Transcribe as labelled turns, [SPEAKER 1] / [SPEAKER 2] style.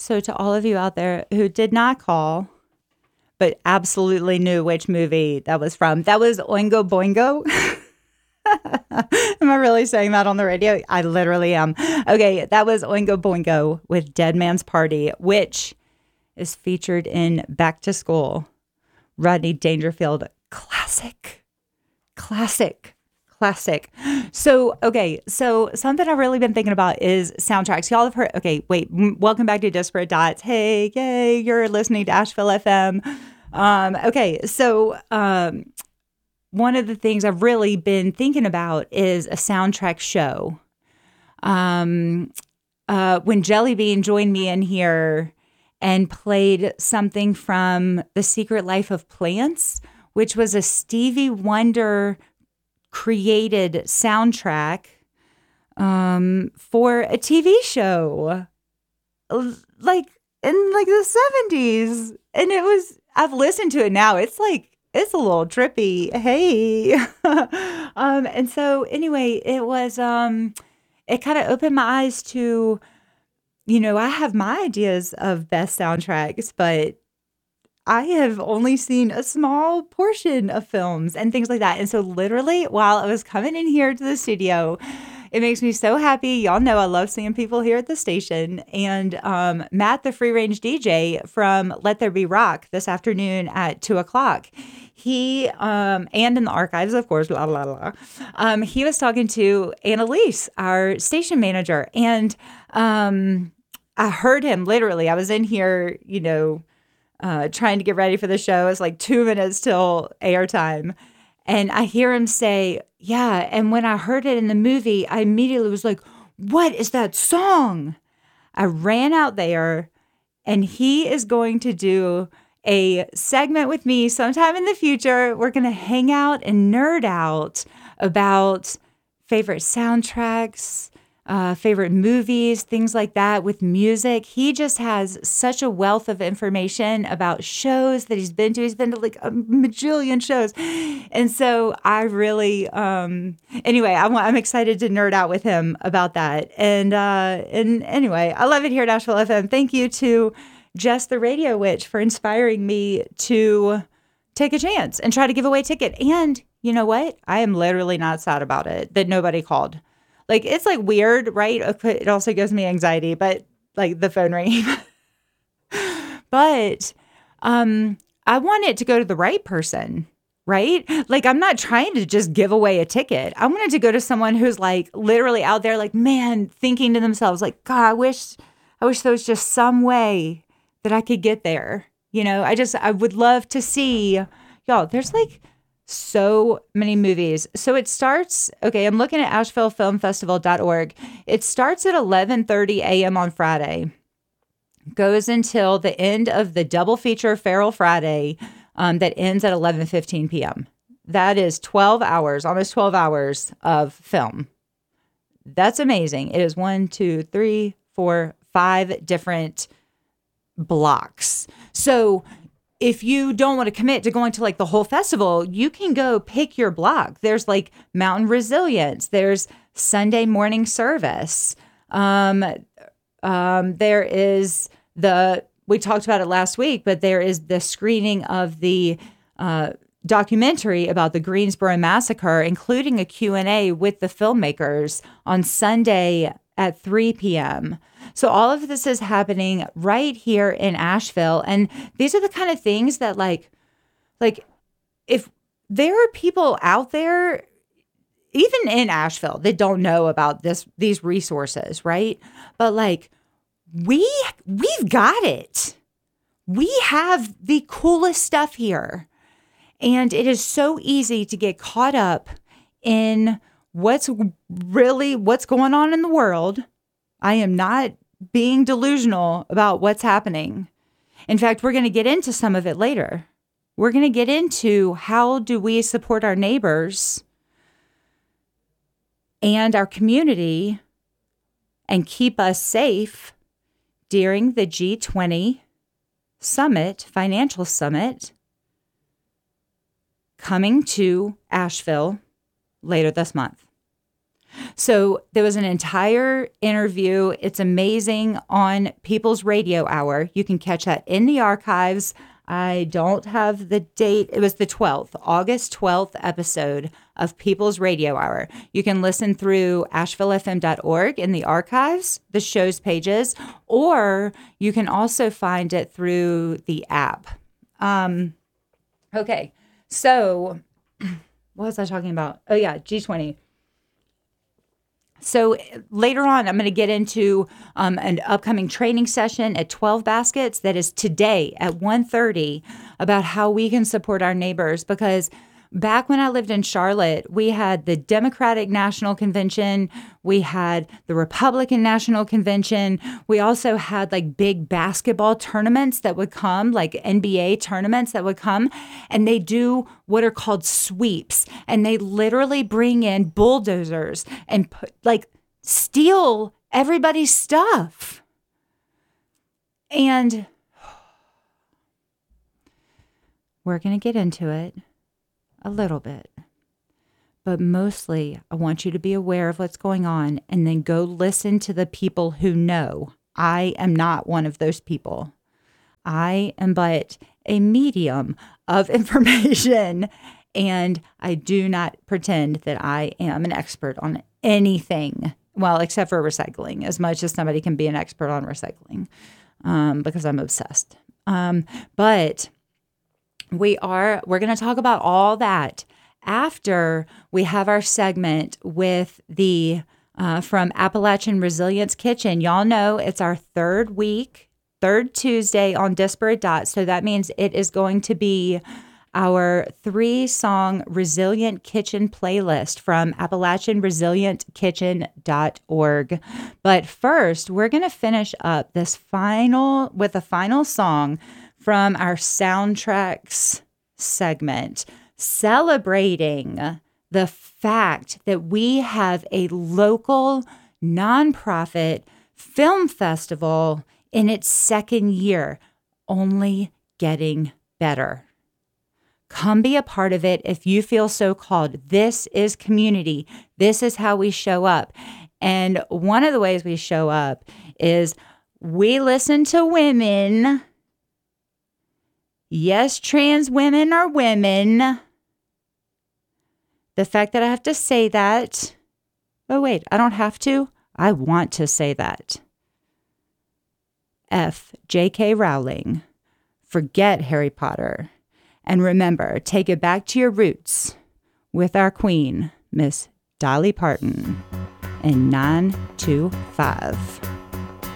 [SPEAKER 1] So to all of you out there who did not call, but absolutely knew which movie that was from, that was Oingo Boingo. Am I really saying that on the radio? I literally am. Okay, that was Oingo Boingo with Dead Man's Party, which is featured in Back to School. Rodney Dangerfield, classic. So, okay, so something I've really been thinking about is soundtracks. Y'all have heard, okay, wait, welcome back to Disparate Dots. Hey, yay, you're listening to Asheville FM. Okay, so one of the things I've really been thinking about is a soundtrack show. When Jelly Bean joined me in here and played something from The Secret Life of Plants, which was a Stevie Wonder created soundtrack for a TV show, like in like the 70s. And I've listened to it now. It's a little trippy. Hey. And so anyway, it kind of opened my eyes to, I have my ideas of best soundtracks, but I have only seen a small portion of films and things like that. And so literally while I was coming in here to the studio, it makes me so happy. Y'all know I love seeing people here at the station. And Matt, the free range DJ from Let There Be Rock this afternoon at 2:00, he, and in the archives, of course, blah, blah, blah. He was talking to Annalise, our station manager. And I heard him literally. I was in here, trying to get ready for the show. It's like 2 minutes till airtime. And I hear him say, yeah. And when I heard it in the movie, I immediately was like, what is that song? I ran out there, and he is going to do a segment with me sometime in the future. We're going to hang out and nerd out about favorite soundtracks, favorite movies, things like that with music. He just has such a wealth of information about shows that he's been to. He's been to like a majillion shows. And so I really, anyway, I'm excited to nerd out with him about that. And anyway, I love it here at Asheville FM. Thank you to Jess the Radio Witch for inspiring me to take a chance and try to give away a ticket. And you know what? I am literally not sad about it that nobody called. Like, it's like weird, right? It also gives me anxiety, but like the phone ringing. But I want it to go to the right person, right? Like, I'm not trying to just give away a ticket. I want it to go to someone who's like literally out there, like, man, thinking to themselves, like, God, I wish there was just some way that I could get there. I would love to see, y'all, there's like so many movies. So it starts, okay, I'm looking at AshevilleFilmFestival.org. It starts at 11:30 a.m. on Friday, goes until the end of the double feature Feral Friday that ends at 11:15 p.m. That is 12 hours, almost 12 hours of film. That's amazing. It is 1, 2, 3, 4, 5 different blocks. So if you don't want to commit to going to like the whole festival, you can go pick your block. There's like Mountain Resilience. There's Sunday morning service. There is we talked about it last week, but there is the screening of the documentary about the Greensboro Massacre, including a Q&A with the filmmakers on Sunday at 3 p.m. So all of this is happening right here in Asheville. And these are the kind of things that like if there are people out there, even in Asheville, that don't know about these resources, right? But like we've got it. We have the coolest stuff here. And it is so easy to get caught up in what's going on in the world. I am not being delusional about what's happening. In fact, we're going to get into some of it later. We're going to get into how do we support our neighbors and our community and keep us safe during the G20 summit, financial summit, coming to Asheville later this month. So there was an entire interview. It's amazing on People's Radio Hour. You can catch that in the archives. I don't have the date. It was the 12th, August 12th episode of People's Radio Hour. You can listen through ashevillefm.org in the archives, the show's pages, or you can also find it through the app. Okay, so what was I talking about? Oh, yeah, G20. So later on, I'm going to get into an upcoming training session at 12 Baskets that is today at 1:30 about how we can support our neighbors. Because back when I lived in Charlotte, we had the Democratic National Convention. We had the Republican National Convention. We also had like big basketball tournaments that would come, like NBA tournaments that would come, and they do what are called sweeps. And they literally bring in bulldozers and steal everybody's stuff. And we're going to get into it a little bit. But mostly, I want you to be aware of what's going on and then go listen to the people who know. I am not one of those people. I am but a medium of information, and I do not pretend that I am an expert on anything. Well, except for recycling, as much as somebody can be an expert on recycling, because I'm obsessed. But we're going to talk about all that after we have our segment with the from Appalachian Resilience Kitchen. Y'all know it's our third Tuesday on Disparate Dots. So that means it is going to be our 3-song Resilient Kitchen playlist from AppalachianResilientKitchen.org. But first, we're going to finish up with a final song from our soundtracks segment, celebrating the fact that we have a local nonprofit film festival in its second year, only getting better. Come be a part of it if you feel so called. This is community. This is how we show up. And one of the ways we show up is we listen to women. Yes, trans women are women. The fact that I have to say that. Oh, wait, I don't have to. I want to say that. F. J.K. Rowling. Forget Harry Potter. And remember, take it back to your roots with our queen, Miss Dolly Parton, in 925.